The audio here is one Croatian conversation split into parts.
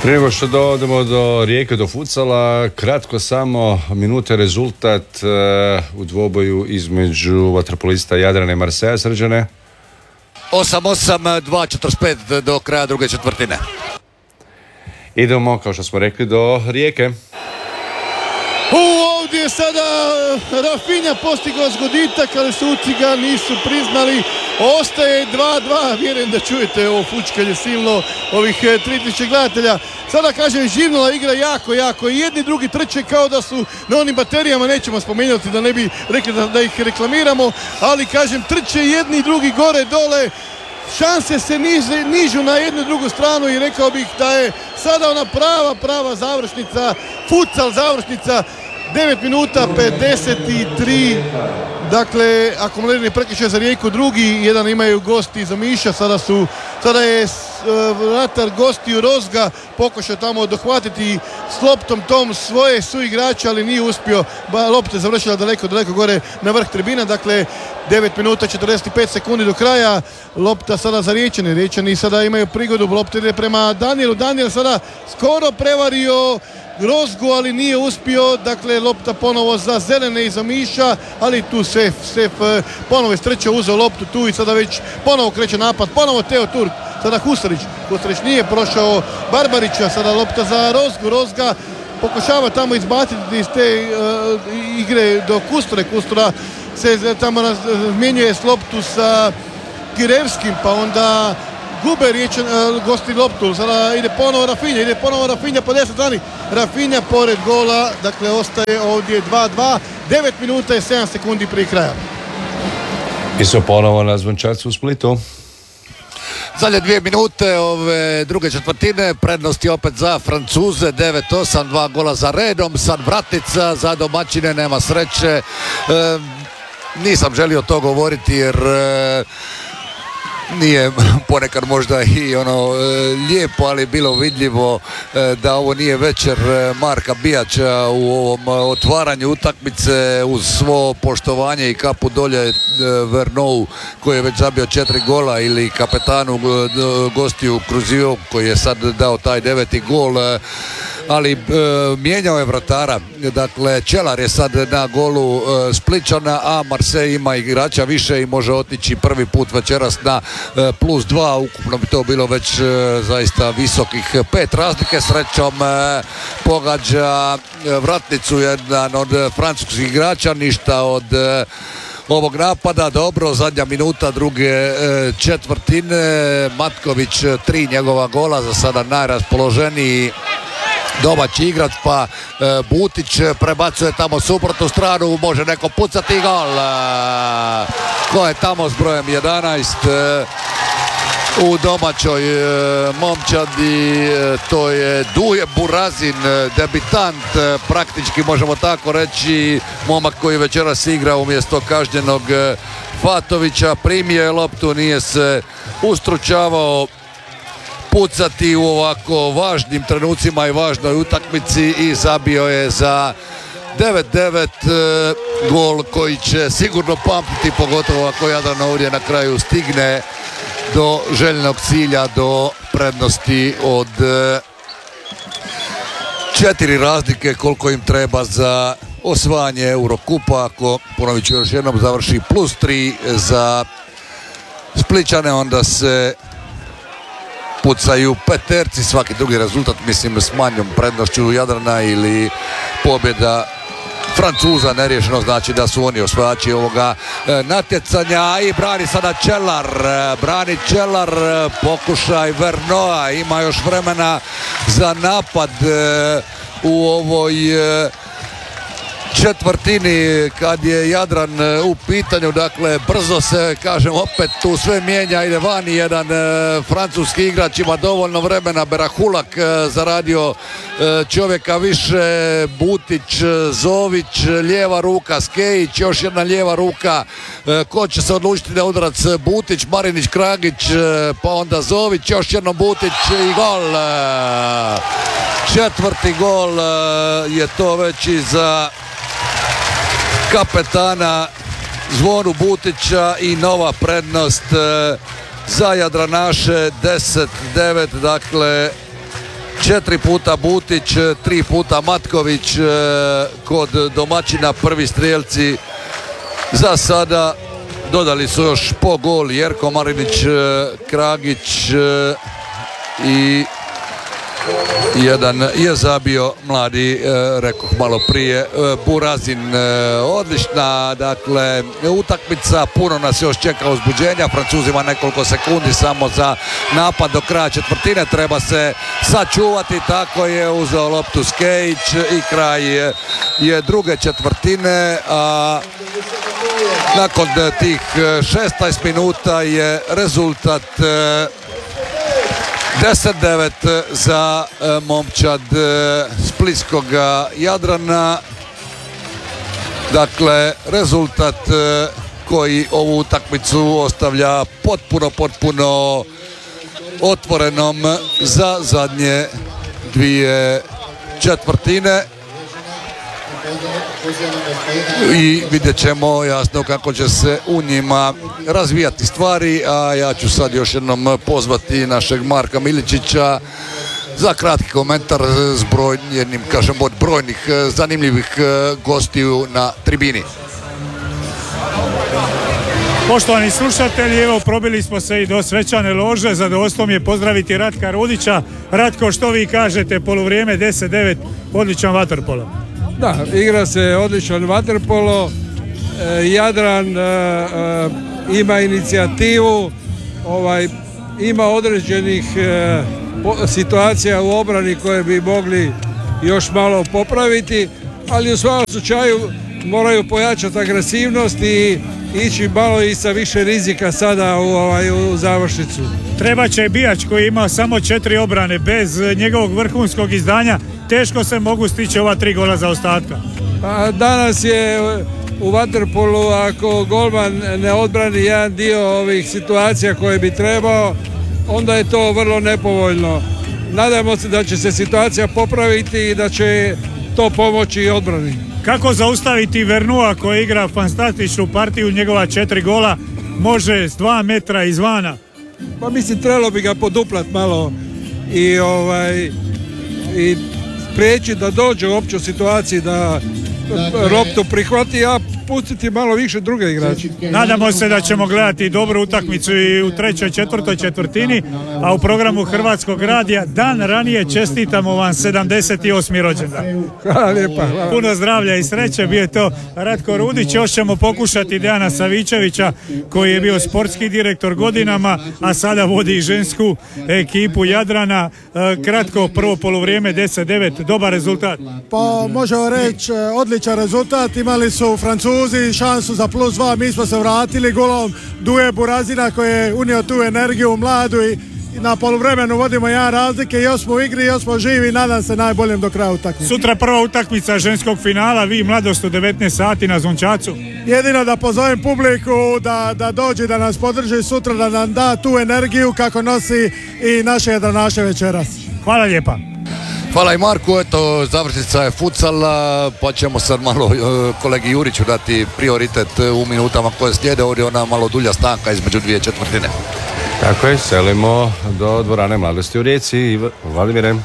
Prije nego što dođemo do Rijeke, do futsala, kratko samo minute rezultat u dvoboju između vaterpolista Jadrana i Marseja. Srđane? 8-8, 2:45 do kraja druge četvrtine. Idemo, kao što smo rekli, do Rijeke. Ovdje je sada Rafinha postigao zgoditak, ali suci ga nisu priznali. Ostaje 2-2, vjerujem da čujete ovo fučkanje silno ovih 3000 gledatelja. Sada kažem, živnula igra jako i jedni drugi trče kao da su na onim baterijama, nećemo spomenuti da ne bi rekli da ih reklamiramo, ali kažem, trče jedni i drugi gore dole. Šanse se nižu na jednu i drugu stranu i rekao bih da je sada ona prava završnica, futsal završnica. 9 minuta 53, dakle akumulirani prekršaj za Rijeku, drugi, jedan imaju gosti iz Omiša, sada je vratar gostiju Rozga pokušao tamo dohvatiti s loptom tom svoje suigrača, ali nije uspio, lopta je završila daleko gore na vrh tribina. Dakle 9 minuta 45 sekundi do kraja, lopta sada za Riječani sada imaju prigodu, lopta ide prema Danielu, Daniel sada skoro prevario Rozgu, ali nije uspio. Dakle lopta ponovo za zelene iz Omiša, ali tu Sef ponovo je strčao, uzeo loptu tu i sada već ponovo kreće napad, ponovo Teo Turk, sada Husarić nije prošao Barbarića, sada lopta za Rozgu, Rozga pokušava tamo izbaciti iz te igre do Kustura se tamo razmjenjuje s loptu sa Kirevskim, pa onda gube gosti loptu. Sada ide ponovo Rafinha po 10 strani, Rafinha pored gola, dakle ostaje ovdje 2-2, 9 minuta i 7 sekundi prije kraja. I se ponovo na zvončarcu u Splitu. Zadnje 2 minute ove druge četvrtine, prednosti opet za Francuze, 9-8, 2 gola za redom, sad vratnica za domaćine, nema sreće. Nisam želio to govoriti jer nije ponekad možda i lijepo, ali bilo vidljivo da ovo nije večer Marka Bijača u ovom otvaranju utakmice, uz svo poštovanje i kapu dolje Vernou koji je već zabio 4 gola, ili kapetanu gostiju Kruzio koji je sad dao taj 9. gol, ali mijenjao je vratara. Dakle Čelar je sad na golu Spličana, a Marseille ima igrača više i može otići prvi put večeras na +2, ukupno bi to bilo već zaista visokih 5 razlike. Srećom pogađa vratnicu jedan od francuskih igrača, ništa od ovog napada. Dobro, zadnja minuta druge četvrtine, Matković 3 njegova gola, za sada najraspoloženiji domaći igrač, pa Butić prebacuje tamo suprotnu stranu, može neko pucati, gol. Ko je tamo s brojem 11 u domaćoj momčadi? To je Duje Burazin, debitant, praktički možemo tako reći, momak koji večeras igra umjesto kažnjenog Fatovića. Primio je loptu, nije se ustručavao pucati u ovako važnim trenucima i važnoj utakmici i zabio je za 9-9 gol koji će sigurno pamtiti, pogotovo ako Jadran ovdje na kraju stigne do željenog cilja, do prednosti od 4 razlike koliko im treba za osvajanje Eurokupa. Ako, ponovit ću još jednom, završi +3 za Spličane, onda se pucaju peterci. Svaki drugi rezultat, mislim, s manjom prednošću Jadrana ili pobjeda Francuza neriješeno znači da su oni osvajači ovoga natjecanja. I brani sada Čelar, pokušaj Vernoa, ima još vremena za napad u ovoj četvrtini kad je Jadran u pitanju. Dakle brzo se, kažem, opet tu sve mijenja, ide vani jedan francuski igrač, ima dovoljno vremena, Berahulak zaradio čovjeka više, Butić, Zović, lijeva ruka, Skejić, još jedna lijeva ruka, ko će se odlučiti na udarac? Butić, Marinić, Kragić, pa onda Zović, još jedno Butić i gol. Četvrti gol je to već i za kapetana Zvonu Butića i nova prednost za Jadranaše, 10-9. Dakle 4 puta Butić, 3 puta Matković kod domaćina, prvi strijelci za sada. Dodali su još po gol Jerko Marinić, Kragić i jedan je zabio mladi, rekoh malo prije, Burazin. Odlična, dakle, utakmica, puno nas još čeka uzbuđenja. Francuzima nekoliko sekundi samo za napad do kraja četvrtine, treba se sačuvati, tako je uzeo loptu Skejić i kraj je druge četvrtine, a nakon tih 16 minuta je rezultat 10-9 za momčad splitskog Jadrana. Dakle, rezultat koji ovu utakmicu ostavlja potpuno otvorenom za zadnje dvije četvrtine. I vidjet ćemo jasno kako će se u njima razvijati stvari, a ja ću sad još jednom pozvati našeg Marka Miličića za kratki komentar s jednim, kažem, od brojnih zanimljivih gostiju na tribini. Poštovani slušatelji, evo probili smo se i do svečane lože. Zadovoljstvo mi je pozdraviti Ratka Rudića. Ratko, što vi kažete, poluvrijeme 10-9, odličan vaterpolo. Da, igra se odličan vaterpolo, Jadran ima inicijativu, ima određenih situacija u obrani koje bi mogli još malo popraviti, ali u svakom slučaju moraju pojačati agresivnost i ići malo i sa više rizika sada u završnicu. Treba će Bijač koji ima samo 4 obrane, bez njegovog vrhunskog izdanja teško se mogu stići ova 3 gola za ostatka. Pa danas je u vaterpolu, ako golman ne odbrani jedan dio ovih situacija koje bi trebao, onda je to vrlo nepovoljno. Nadamo se da će se situacija popraviti i da će to pomoći i odbrani. Kako zaustaviti Vernua koji igra fantastičnu partiju, njegova 4 gola, može s 2 metra izvana? Pa mislim, trebalo bi ga poduplat malo i spriječiti da dođe uopće u situaciji da loptu prihvati, a pustiti malo više druge igrače. Nadamo se da ćemo gledati dobru utakmicu i u 3. i 4. četvrtini, a u programu Hrvatskog radija dan ranije čestitamo vam 78. rođendan. Hvala lijepa. Hvala. Puno zdravlja i sreće, bio je to Ratko Rudić. Još ćemo pokušati Dejana Savičevića koji je bio sportski direktor godinama, a sada vodi i žensku ekipu Jadrana. Kratko, prvo poluvrijeme 10-9, dobar rezultat. Pa možemo reći odličan rezultat, imali su Francuzi šansu za +2, mi smo se vratili golom Duje Burazina koji je unio tu energiju mladu i na poluvremenu vodimo jedan razlike, još smo u igri, još smo živi i nadam se najboljem do kraja utakmice. Sutra prva utakmica ženskog finala, vi mladost u 19 sati na Zvončacu. Jedino da pozovem publiku da dođe, da nas podrži sutra, da nam da tu energiju kako nosi i naše Jadranaše večeras. Hvala lijepa. Hvala i Marku, eto, završnica je futsala, pa ćemo sad malo kolegi Juriću dati prioritet u minutama koje slijede, ovdje ona malo dulja stanka između dvije četvrtine. Tako je, selimo do dvorane Mladosti u Rijeci. Vladimire.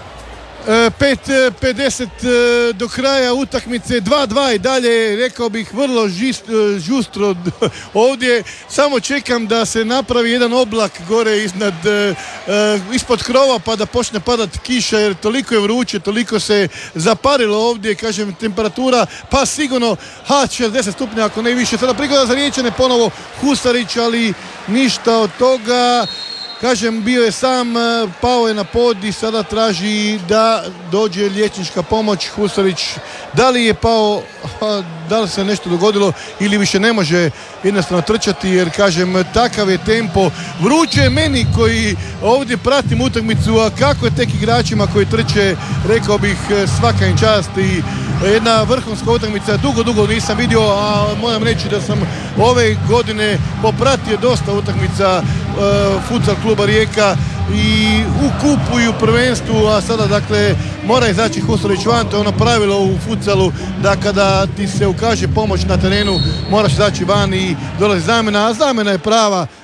5:50 do kraja utakmice, 2-2 i dalje, rekao bih vrlo žustro ovdje. Samo čekam da se napravi jedan oblak gore ispod krova pa da počne padati kiša, jer toliko je vruće, toliko se zaparilo ovdje, kažem, temperatura pa sigurno 60 stupnja ako ne više. Sada prigoda za Riječane, ponovo Husarić, ali ništa od toga. Kažem, bio je sam, pao je na pod i sada traži da dođe liječnička pomoć. Husarić, da li je pao, da li se nešto dogodilo ili više ne može jednostavno trčati, jer kažem, takav je tempo. Vruće je meni koji ovdje pratim utakmicu, a kako je tek igračima koji trče, rekao bih, svaka im čast i jedna vrhunska utakmica. Dugo nisam vidio, a moram reći da sam ove godine popratio dosta utakmica futsal kluba Rijeka i u kupu i u prvenstvu, a sada dakle mora izaći Husarić van. To je ono pravilo u futsalu da kada ti se ukaže pomoć na terenu moraš izaći van i dolazi zamjena, a zamjena je prava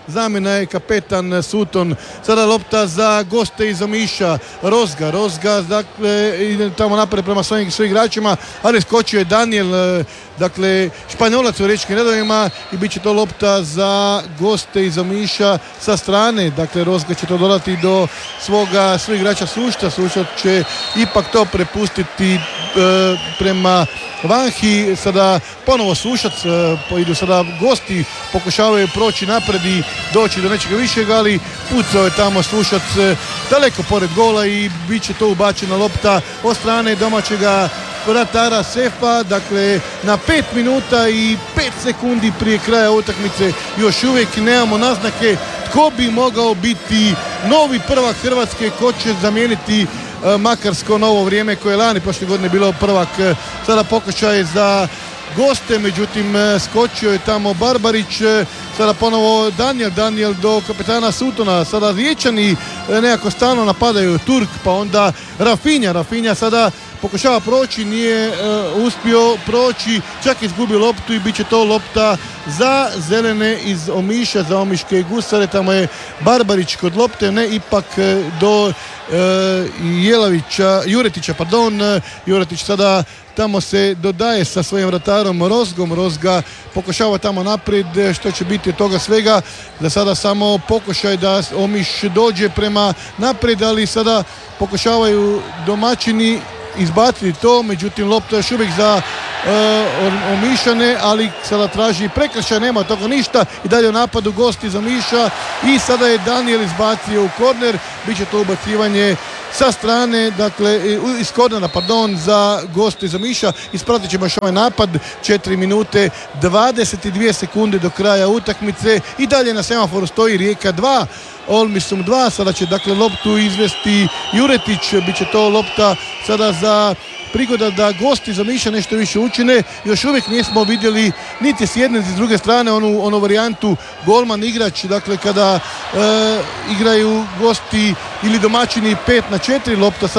zamjena je kapetan Sutton. Sada lopta za goste iz Omiša, Rozga, dakle, ide tamo napred prema svojim igračima, ali skočio je Daniel, dakle, Španjolac u riječkim redovima i bit će to lopta za goste iz Omiša sa strane, dakle, Rozga će to dodati do svog igrača Sušta će ipak to prepustiti prema Vanhi. Sada ponovo Sušac, idu sada gosti, pokušavaju proći napred i doći do nečega višeg, ali pucao je tamo Sušac daleko pored gola i bit će to ubačena lopta od strane domaćega vratara Sefa. Dakle, na 5 minuta i 5 sekundi prije kraja utakmice još uvijek nemamo naznake tko bi mogao biti novi prvak Hrvatske, ko će zamijeniti Makarsko novo vrijeme koje je lani prošle godine bilo prvak. Sada pokušaj za goste, međutim skočio je tamo Barbarić, sada ponovo Daniel do kapetana Suttona, sada Riječani nekako stalno napadaju, Turk, pa onda Rafinha sada pokušava proći, nije uspio proći, čak izgubio loptu i bit će to lopta za zelene iz Omiša, za omiške gusare. Tamo je Barbarić kod lopte, ne ipak do Juretića sada tamo se dodaje sa svojim vratarom Rozga pokušava tamo naprijed, što će biti od toga svega, da sada samo pokušaj da Omiš dođe prema naprijed, ali sada pokušavaju domaćini izbaciti to, međutim lopta još uvijek za Omišane, ali sada traži prekršaj, nema toga ništa i dalje u napadu gosti iz Omiša i sada je Daniel izbacio u korner, bit će to ubacivanje sa strane, dakle iz kornera, za goste iz Omiša. Ispratit ćemo još ovaj napad, 4 minute 22 sekunde do kraja utakmice i dalje na semaforu stoji Rijeka 2, Olmisum 2, sada će dakle loptu izvesti Juretić, bit će to lopta sada za prigoda da gosti iz Omiša nešto više učine. Još uvijek nismo vidjeli niti s jedne niti s druge strane onu varijantu golman igrač, dakle kada igraju gosti ili domaćini 5-4, lopta